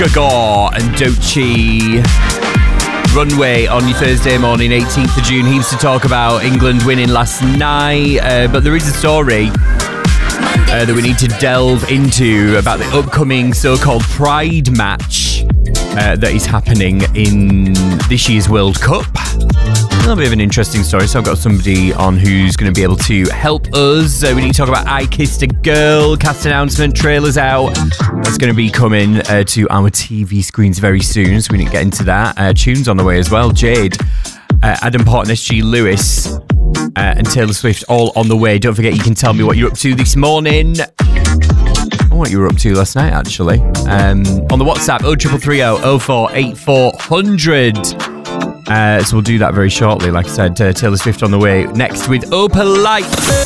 Gagor and Doechii. Runway on your Thursday morning, 18th of June. Heaps to talk about. England winning last night. But there is a story that we need to delve into about the upcoming so-called Pride match that is happening in this year's World Cup. A little bit of an interesting story, so I've got somebody on who's going to be able to help us. We need to talk about I Kissed a Girl, cast announcement, trailers out. That's going to be coming to our TV screens very soon, so we need to get into that. Tunes on the way as well. Jade, Adam Port and SG Lewis, and Taylor Swift all on the way. Don't forget, you can tell me what you're up to this morning. What you were up to last night, actually. On the WhatsApp, 0330 0484 100. So we'll do that very shortly. Like I said, Taylor Swift on the way next with Opalite.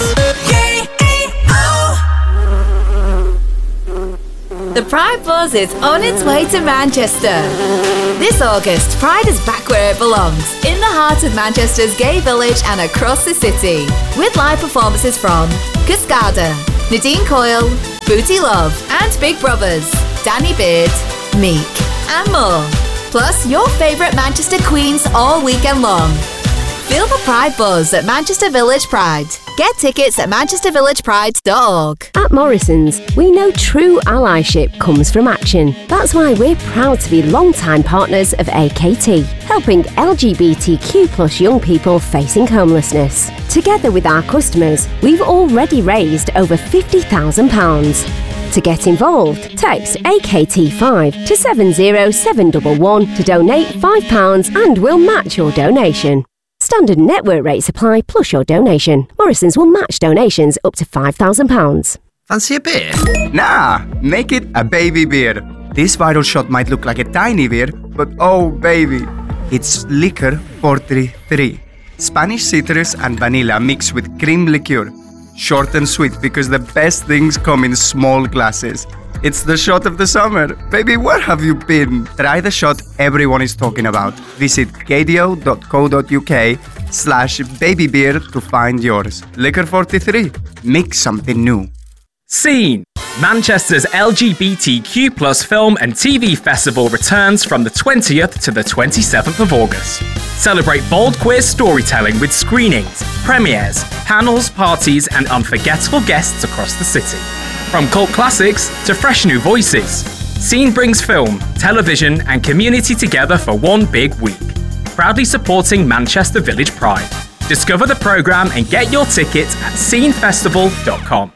The Pride Buzz is on its way to Manchester. This August, Pride is back where it belongs, in the heart of Manchester's gay village and across the city. With live performances from Cascada, Nadine Coyle, Booty Love and Big Brothers, Danny Beard, Meek and more. Plus your favourite Manchester queens all weekend long. Feel the Pride Buzz at Manchester Village Pride. Get tickets at manchestervillagepride.org. At Morrison's, we know true allyship comes from action. That's why we're proud to be long-time partners of AKT, helping LGBTQ plus young people facing homelessness. Together with our customers, we've already raised over £50,000. To get involved, text AKT5 to 70711 to donate £5 and we'll match your donation. Standard network rates apply plus your donation. Morrison's will match donations up to £5,000. Fancy a beer? Nah, make it a baby beer. This viral shot might look like a tiny beer, but oh baby, it's Liquor 43. Spanish citrus and vanilla mixed with cream liqueur. Short and sweet because the best things come in small glasses. It's the shot of the summer. Baby, where have you been? Try the shot everyone is talking about. Visit gadio.co.uk/babybeer to find yours. Liquor 43. Mix something new. Scene! Manchester's LGBTQ plus film and TV festival returns from the 20th to the 27th of August. Celebrate bold queer storytelling with screenings, premieres, panels, parties and unforgettable guests across the city. From cult classics to fresh new voices, Scene brings film, television and community together for one big week. Proudly supporting Manchester Village Pride. Discover the programme and get your tickets at scenefestival.com.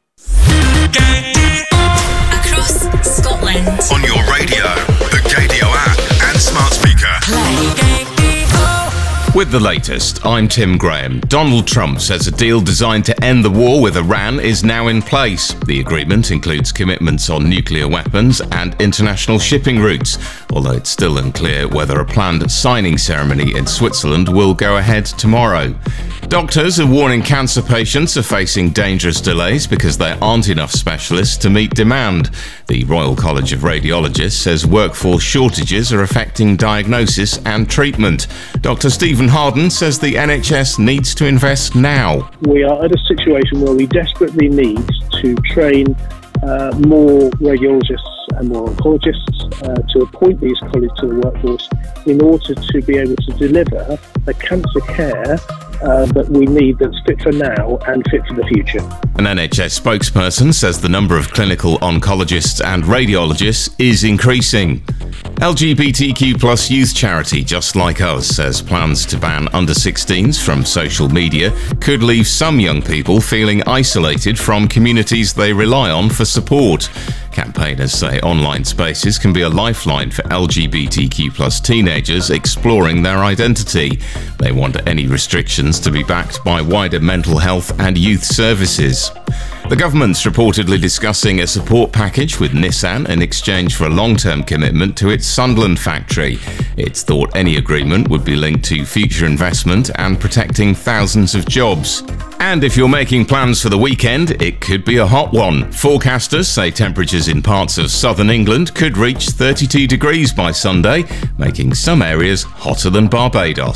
Across Scotland. On your radio, the Gadio app and smart speaker. Play. With the latest, I'm Tim Graham. Donald Trump says a deal designed to end the war with Iran is now in place. The agreement includes commitments on nuclear weapons and international shipping routes, although it's still unclear whether a planned signing ceremony in Switzerland will go ahead tomorrow. Doctors are warning cancer patients are facing dangerous delays because there aren't enough specialists to meet demand. The Royal College of Radiologists says workforce shortages are affecting diagnosis and treatment. Dr. Stephen Harden says the NHS needs to invest now. We are at a situation where we desperately need to train more radiologists and more oncologists to appoint these colleagues to the workforce in order to be able to deliver the cancer care that we need that's fit for now and fit for the future. An NHS spokesperson says the number of clinical oncologists and radiologists is increasing. LGBTQ plus youth charity Just Like Us says plans to ban under-16s from social media could leave some young people feeling isolated from communities they rely on for support. Campaigners say online spaces can be a lifeline for LGBTQ plus teenagers exploring their identity. They want any restrictions to be backed by wider mental health and youth services. The government's reportedly discussing a support package with Nissan in exchange for a long-term commitment to its Sunderland factory. It's thought any agreement would be linked to future investment and protecting thousands of jobs. And if you're making plans for the weekend, it could be a hot one. Forecasters say temperatures in parts of southern England could reach 32 degrees by Sunday, making some areas hotter than Barbados.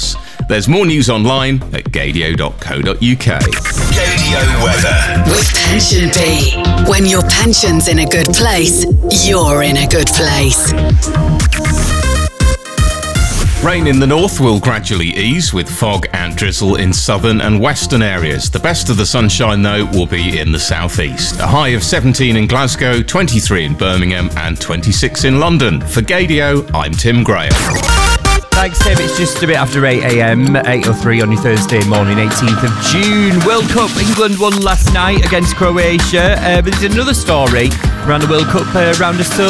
There's more news online at gadio.co.uk. Gadio weather. With Pension Bee. When your pension's in a good place, you're in a good place. Rain in the north will gradually ease with fog and drizzle in southern and western areas. The best of the sunshine, though, will be in the southeast. A high of 17 in Glasgow, 23 in Birmingham and 26 in London. For Gadio, I'm Tim Graham. Thanks, Tim. It's just a bit after 8 a.m, 8:03 on your Thursday morning, 18th of June. World Cup, England won last night against Croatia. But there's another story around the World Cup round us.